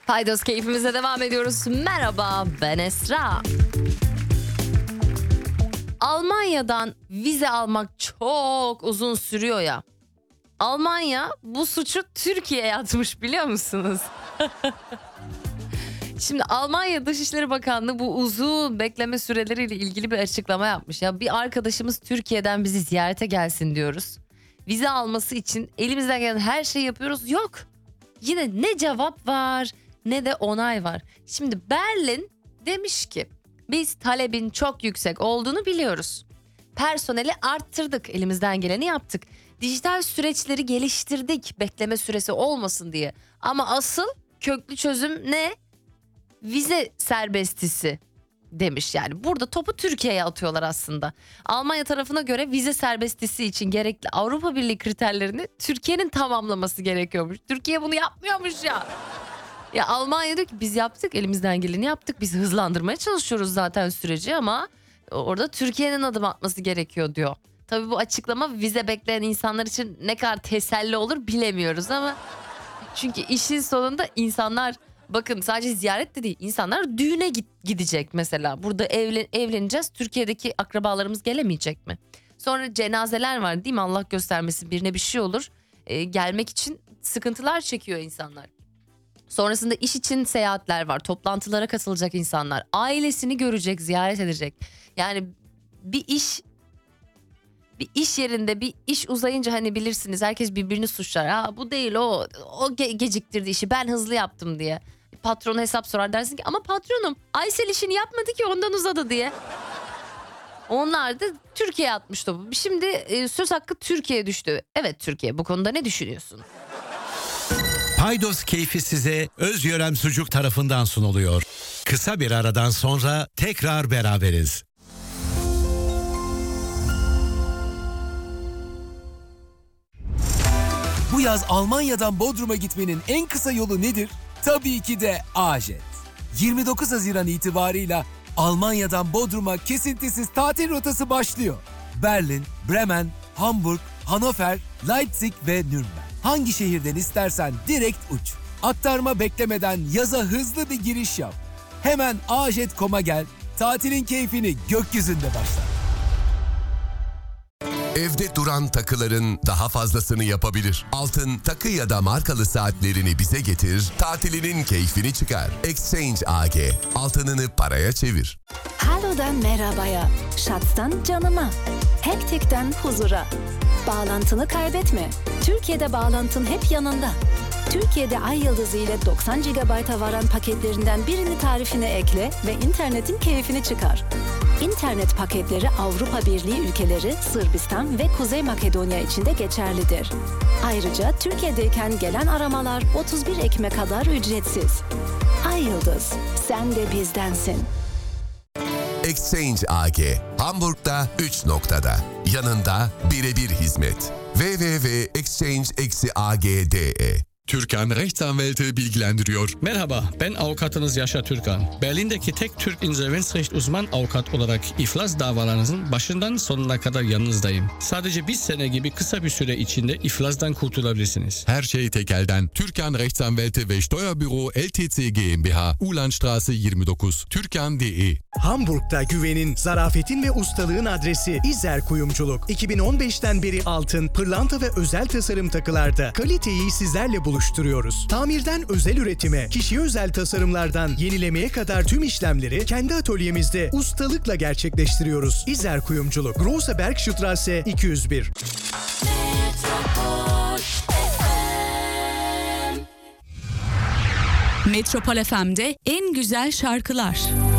Paydos keyfimize devam ediyoruz. Merhaba, ben Esra. Almanya'dan vize almak çok uzun sürüyor ya. Almanya bu suçu Türkiye'ye atmış, biliyor musunuz? Şimdi Almanya Dışişleri Bakanlığı bu uzun bekleme süreleriyle ilgili bir açıklama yapmış. Ya bir arkadaşımız Türkiye'den bizi ziyarete gelsin diyoruz. Vize alması için elimizden gelen her şeyi yapıyoruz. Yok. Yine ne cevap var ne de onay var. Şimdi Berlin demiş ki biz talebin çok yüksek olduğunu biliyoruz. Personeli arttırdık, elimizden geleni yaptık. Dijital süreçleri geliştirdik bekleme süresi olmasın diye. Ama asıl köklü çözüm ne? Vize serbestisi demiş. Yani burada topu Türkiye'ye atıyorlar aslında. Almanya tarafına göre vize serbestisi için gerekli Avrupa Birliği kriterlerini Türkiye'nin tamamlaması gerekiyormuş. Türkiye bunu yapmıyormuş ya. Ya Almanya diyor ki biz yaptık, elimizden geleni yaptık. Biz hızlandırmaya çalışıyoruz zaten süreci ama orada Türkiye'nin adım atması gerekiyor diyor. Tabii bu açıklama vize bekleyen insanlar için ne kadar teselli olur bilemiyoruz ama çünkü işin sonunda insanlar, bakın sadece ziyaret de değil, insanlar düğüne gidecek mesela. Burada evleneceğiz, Türkiye'deki akrabalarımız gelemeyecek mi? Sonra cenazeler var değil mi, Allah göstermesin birine bir şey olur. Gelmek için sıkıntılar çekiyor insanlar. Sonrasında iş için seyahatler var, toplantılara katılacak insanlar. Ailesini görecek, ziyaret edecek. Yani bir iş yerinde bir iş uzayınca hani bilirsiniz herkes birbirini suçlar. Ha bu değil, o geciktirdi işi, ben hızlı yaptım diye. Patrona hesap sorar, dersin ki ama patronum Aysel işini yapmadı ki ondan uzadı diye. Onlar da Türkiye'ye atmış topu. Şimdi söz hakkı Türkiye'ye düştü. Evet Türkiye, bu konuda ne düşünüyorsun? Paydos keyfi size Özyörem Sucuk tarafından sunuluyor. Kısa bir aradan sonra tekrar beraberiz. Bu yaz Almanya'dan Bodrum'a gitmenin en kısa yolu nedir? Tabii ki de A-Jet. 29 Haziran itibarıyla Almanya'dan Bodrum'a kesintisiz tatil rotası başlıyor. Berlin, Bremen, Hamburg, Hannover, Leipzig ve Nürnberg. Hangi şehirden istersen direkt uç. Aktarma beklemeden yaza hızlı bir giriş yap. Hemen ajet.com'a gel, tatilin keyfini gökyüzünde başla. Evde duran takıların daha fazlasını yapabilir. Altın, takı ya da markalı saatlerini bize getir, tatilinin keyfini çıkar. Exchange AG, altınını paraya çevir. Halo'dan merhabaya, şatstan canıma, hektikten huzura. Bağlantını kaybetme. Türkiye'de bağlantın hep yanında. Türkiye'de Ay Yıldızı ile 90 GB'a varan paketlerinden birini tarifine ekle ve internetin keyfini çıkar. İnternet paketleri Avrupa Birliği ülkeleri, Sırbistan ve Kuzey Makedonya için de geçerlidir. Ayrıca Türkiye'deyken gelen aramalar 31 Ekim'e kadar ücretsiz. Ay Yıldız, sen de bizdensin. Exchange AG, Hamburg'da 3 noktada. Yanında birebir hizmet. www.exchange-ag.de. Türkan Rechtsanwälte bilgilendiriyor. Merhaba, ben avukatınız Yaşar Türkan. Berlin'deki tek Türk insolvensrecht uzman avukat olarak iflas davalarınızın başından sonuna kadar yanınızdayım. Sadece bir sene gibi kısa bir süre içinde iflasdan kurtulabilirsiniz. Her şey tek elden. Türkan Rechtsanwälte ve Steuerbüro LTC GmbH, Ulandstraße 29, Türkan.de. Hamburg'da güvenin, zarafetin ve ustalığın adresi İzer Kuyumculuk. 2015'ten beri altın, pırlanta ve özel tasarım takılarda kaliteyi sizlerle buluşturuyoruz. Tamirden özel üretime, kişiye özel tasarımlardan yenilemeye kadar tüm işlemleri kendi atölyemizde ustalıkla gerçekleştiriyoruz. İzer Kuyumculuk, Große Bergstraße 201. Metropol FM'de en güzel şarkılar.